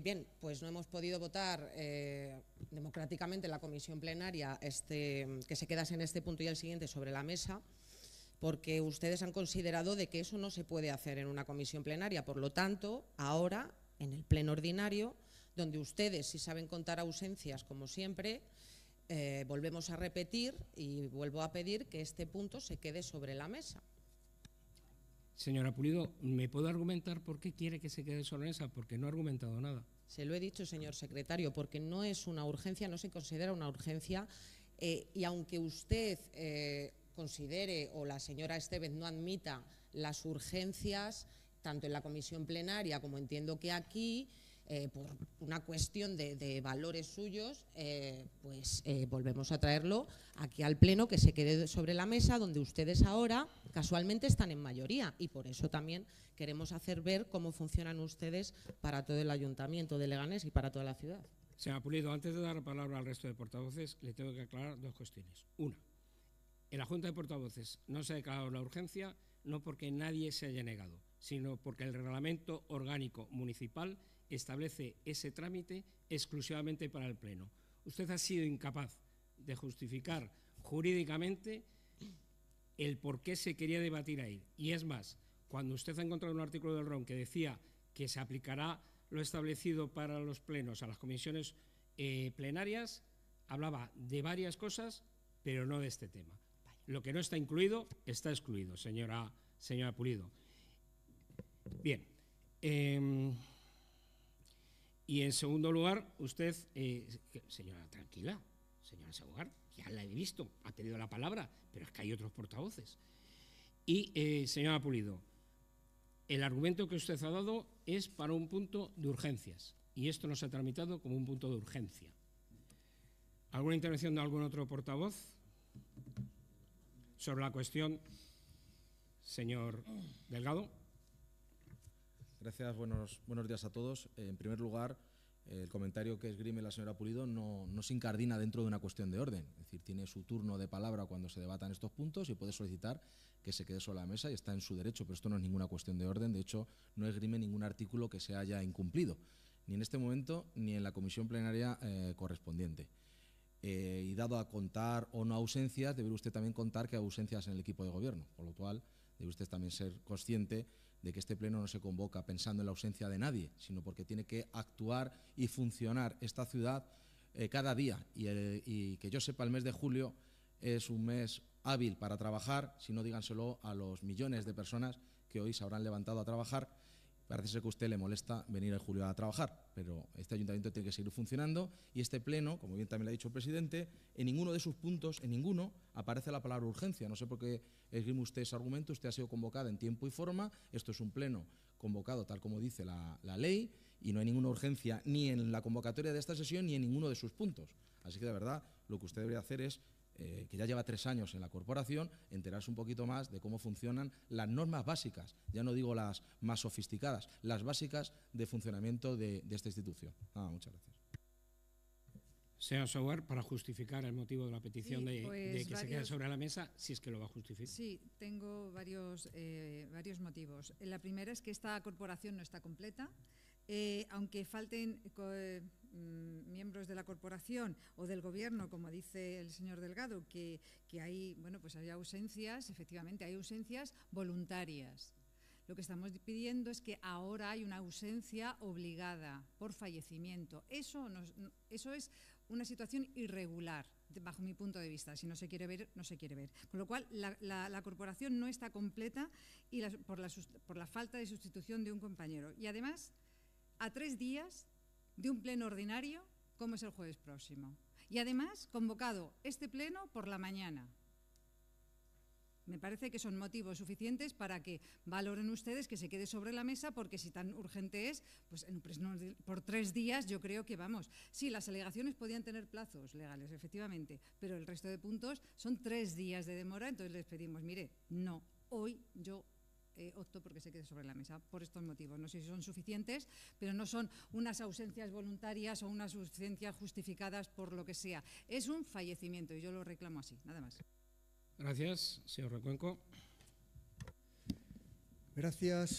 Bien, pues no hemos podido votar democráticamente en la comisión plenaria que se quedase en este punto y el siguiente sobre la mesa, porque ustedes han considerado de que eso no se puede hacer en una comisión plenaria. Por lo tanto, ahora, en el pleno ordinario, donde ustedes, si saben contar ausencias, como siempre, volvemos a repetir y vuelvo a pedir que este punto se quede sobre la mesa. Señora Pulido, ¿me puede argumentar por qué quiere que se quede sobre la mesa? Porque no ha argumentado nada. Se lo he dicho, señor secretario, porque no es una urgencia, no se considera una urgencia, y aunque usted considere o la señora Estévez no admita las urgencias, tanto en la comisión plenaria como entiendo que aquí, por una cuestión de valores suyos, pues volvemos a traerlo aquí al pleno, que se quede sobre la mesa, donde ustedes ahora casualmente están en mayoría, y por eso también queremos hacer ver cómo funcionan ustedes para todo el ayuntamiento de Leganés y para toda la ciudad. Señora Pulido, antes de dar la palabra al resto de portavoces, le tengo que aclarar dos cuestiones. Una, en la Junta de Portavoces no se ha declarado la urgencia, no porque nadie se haya negado, sino porque el Reglamento Orgánico Municipal establece ese trámite exclusivamente para el Pleno. Usted ha sido incapaz de justificar jurídicamente el por qué se quería debatir ahí. Y es más, cuando usted ha encontrado un artículo del RON que decía que se aplicará lo establecido para los plenos a las comisiones plenarias, hablaba de varias cosas, pero no de este tema. Lo que no está incluido, está excluido, señora Pulido. Bien. Y en segundo lugar, usted, señora, tranquila, señora Segovia, ya la he visto, ha pedido la palabra, pero es que hay otros portavoces. Y, señora Pulido, el argumento que usted ha dado es para un punto de urgencias, y esto no se ha tramitado como un punto de urgencia. ¿Alguna intervención de algún otro portavoz sobre la cuestión, señor Delgado? Gracias, buenos días a todos. En primer lugar, el comentario que esgrime la señora Pulido no se incardina dentro de una cuestión de orden. Es decir, tiene su turno de palabra cuando se debatan estos puntos y puede solicitar que se quede sobre la mesa y está en su derecho, pero esto no es ninguna cuestión de orden. De hecho, no esgrime ningún artículo que se haya incumplido, ni en este momento ni en la comisión plenaria correspondiente. Y dado a contar o no ausencias, debe usted también contar que hay ausencias en el equipo de gobierno, por lo cual debe usted también ser consciente de que este pleno no se convoca pensando en la ausencia de nadie, sino porque tiene que actuar y funcionar esta ciudad cada día. Y que yo sepa, el mes de julio es un mes hábil para trabajar, si no díganselo a los millones de personas que hoy se habrán levantado a trabajar. Parece ser que a usted le molesta venir en julio a trabajar, pero este ayuntamiento tiene que seguir funcionando y este pleno, como bien también le ha dicho el presidente, en ninguno de sus puntos, en ninguno, aparece la palabra urgencia. No sé por qué esgrime usted ese argumento. Usted ha sido convocada en tiempo y forma. Esto es un pleno convocado tal como dice la ley y no hay ninguna urgencia ni en la convocatoria de esta sesión ni en ninguno de sus puntos. Así que, de verdad, lo que usted debería hacer es que ya lleva 3 años en la corporación, enterarse un poquito más de cómo funcionan las normas básicas, ya no digo las más sofisticadas, las básicas de funcionamiento de esta institución. Muchas gracias. Señor Sauer, para justificar el motivo de la petición de que se quede sobre la mesa, si es que lo va a justificar. Sí, tengo varios motivos. La primera es que esta corporación no está completa. Aunque falten miembros de la corporación o del gobierno, como dice el señor Delgado, que hay, bueno, pues hay ausencias, efectivamente hay ausencias voluntarias. Lo que estamos pidiendo es que ahora hay una ausencia obligada por fallecimiento. Eso es una situación irregular, bajo mi punto de vista. Si no se quiere ver, no se quiere ver. Con lo cual, la corporación no está completa y por la falta de sustitución de un compañero. Y además, a 3 días de un pleno ordinario, como es el jueves próximo. Y además, convocado este pleno por la mañana. Me parece que son motivos suficientes para que valoren ustedes que se quede sobre la mesa, porque si tan urgente es, pues por 3 días yo creo que vamos. Sí, las alegaciones podían tener plazos legales, efectivamente, pero el resto de puntos son 3 días de demora, entonces les pedimos, mire, no, hoy yo opto porque se quede sobre la mesa por estos motivos. No sé si son suficientes, pero no son unas ausencias voluntarias o unas ausencias justificadas por lo que sea. Es un fallecimiento y yo lo reclamo así, nada más. Gracias, señor Recuenco. Gracias.